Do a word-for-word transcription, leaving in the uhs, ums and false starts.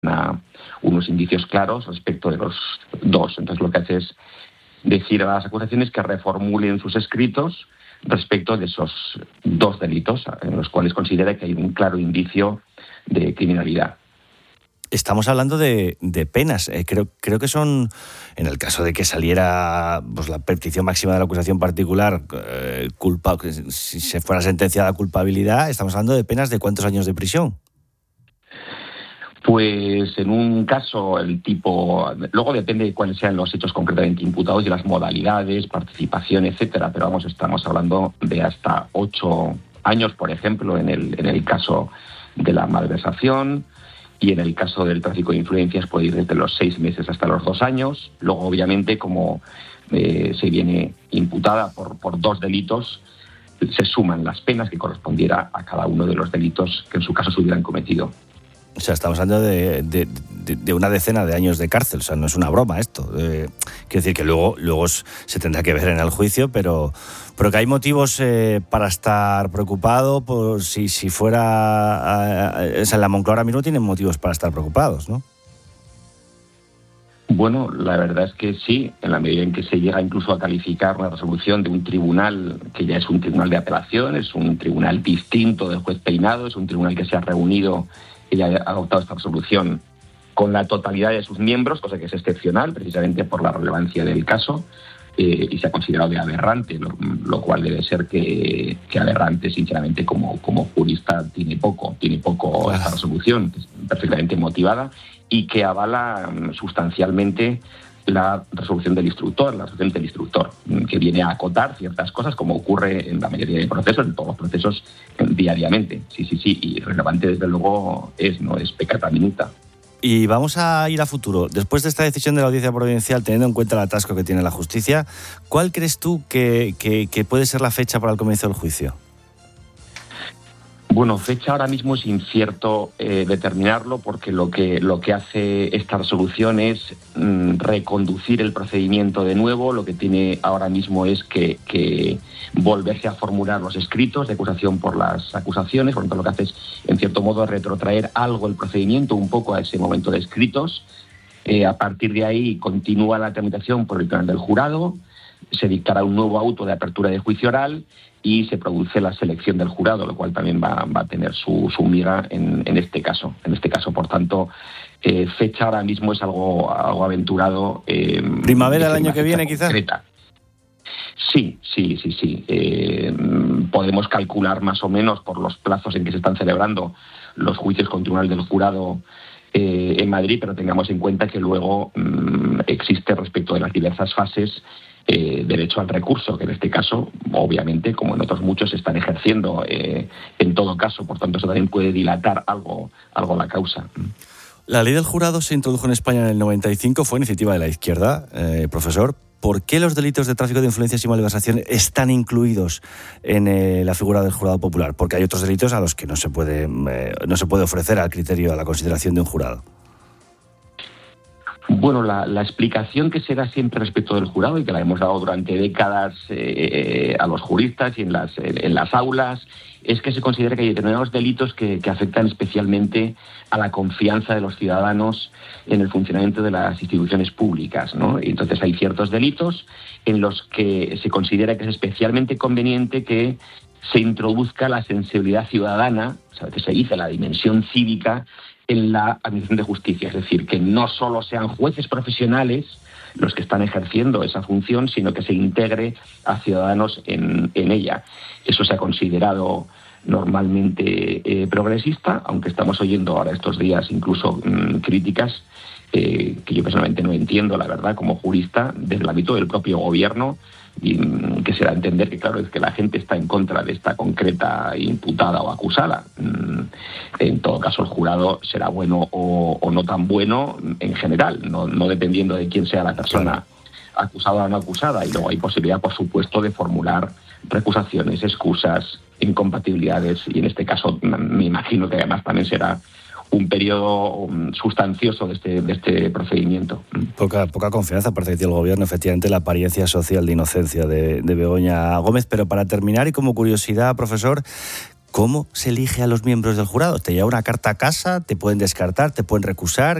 una, unos indicios claros respecto de los dos. Entonces lo que hace es decir a las acusaciones que reformulen sus escritos respecto de esos dos delitos en los cuales considera que hay un claro indicio de criminalidad. Estamos hablando de, de penas. Eh, creo, creo que son, en el caso de que saliera pues, la petición máxima de la acusación particular, eh, culpa, si se fuera sentenciada a culpabilidad, estamos hablando de penas de ¿cuántos años de prisión? Pues en un caso el tipo, luego depende de cuáles sean los hechos concretamente imputados y las modalidades, participación, etcétera, pero vamos, estamos hablando de hasta ocho años, por ejemplo, en el, en el caso de la malversación, y en el caso del tráfico de influencias puede ir desde los seis meses hasta los dos años. Luego, obviamente, como eh, se viene imputada por, por dos delitos, se suman las penas que correspondiera a cada uno de los delitos que en su caso se hubieran cometido. O sea, estamos hablando de, de, de, de una decena de años de cárcel. O sea, no es una broma esto. Eh, quiero decir que luego, luego se tendrá que ver en el juicio, pero, pero que hay motivos eh, para estar preocupado. Por si, si fuera... Eh, o sea, en la Moncloa ahora mismo tienen motivos para estar preocupados, ¿no? Bueno, la verdad es que sí, en la medida en que se llega incluso a calificar una resolución de un tribunal que ya es un tribunal de apelación, es un tribunal distinto del juez Peinado, es un tribunal que se ha reunido y ha adoptado esta resolución con la totalidad de sus miembros, cosa que es excepcional, precisamente por la relevancia del caso, eh, y se ha considerado de aberrante, lo, lo cual debe ser que, que aberrante, sinceramente, como, como jurista, tiene poco, tiene poco claro. Esta resolución, que es perfectamente motivada y que avala um, sustancialmente la resolución del instructor, la resolución del instructor, que viene a acotar ciertas cosas, como ocurre en la mayoría de procesos, en todos los procesos, diariamente. Sí, sí, sí, y relevante desde luego es, no es peccata minuta. Y vamos a ir a futuro. Después de esta decisión de la Audiencia Provincial, teniendo en cuenta el atasco que tiene la justicia, ¿cuál crees tú que, que, que puede ser la fecha para el comienzo del juicio? Bueno, fecha ahora mismo es incierto eh, determinarlo, porque lo que, lo que hace esta resolución es mm, reconducir el procedimiento de nuevo. Lo que tiene ahora mismo es que, que volverse a formular los escritos de acusación por las acusaciones. Por lo tanto, lo que hace es, en cierto modo, retrotraer algo el procedimiento, un poco a ese momento de escritos. Eh, a partir de ahí continúa la tramitación por el pleno del jurado, se dictará un nuevo auto de apertura de juicio oral y se produce la selección del jurado, lo cual también va, va a tener su, su miga en, en este caso. En este caso, por tanto, eh, fecha ahora mismo es algo, algo aventurado. Eh, ¿Primavera del año que viene, quizás? Sí, sí, sí, sí. Eh, podemos calcular más o menos por los plazos en que se están celebrando los juicios con tribunal del jurado eh, en Madrid, pero tengamos en cuenta que luego mmm, existe respecto de las diversas fases Eh, derecho al recurso, que en este caso, obviamente, como en otros muchos, se están ejerciendo eh, en todo caso. Por tanto, eso también puede dilatar algo, algo la causa. La ley del jurado se introdujo en España en el noventa y cinco, fue iniciativa de la izquierda. Eh, profesor, ¿por qué los delitos de tráfico de influencias y malversación están incluidos en eh, la figura del jurado popular? Porque hay otros delitos a los que no se puede, eh, no se puede ofrecer al criterio, a la consideración de un jurado. Bueno, la, la explicación que se da siempre respecto del jurado, y que la hemos dado durante décadas eh, a los juristas y en las, en las aulas, es que se considera que hay determinados delitos que, que afectan especialmente a la confianza de los ciudadanos en el funcionamiento de las instituciones públicas, ¿no? Y entonces hay ciertos delitos en los que se considera que es especialmente conveniente que se introduzca la sensibilidad ciudadana, o sea, que se dice la dimensión cívica, en la administración de justicia, es decir, que no solo sean jueces profesionales los que están ejerciendo esa función, sino que se integre a ciudadanos en, en ella. Eso se ha considerado normalmente eh, progresista, aunque estamos oyendo ahora estos días incluso mmm, críticas eh, que yo personalmente no entiendo, la verdad, como jurista, desde el ámbito del propio gobierno, y que se da a entender que, claro, es que la gente está en contra de esta concreta imputada o acusada. En todo caso, el jurado será bueno o, o no tan bueno en general, no, no dependiendo de quién sea la persona acusada o no acusada. Y luego hay posibilidad, por supuesto, de formular recusaciones, excusas, incompatibilidades, y en este caso me imagino que además también será un periodo sustancioso de este, de este procedimiento. Poca, poca confianza parece que tiene el gobierno, efectivamente, la apariencia social de inocencia de, de Begoña Gómez. Pero para terminar, y como curiosidad, profesor, ¿cómo se elige a los miembros del jurado? ¿Te lleva una carta a casa? ¿Te pueden descartar? ¿Te pueden recusar?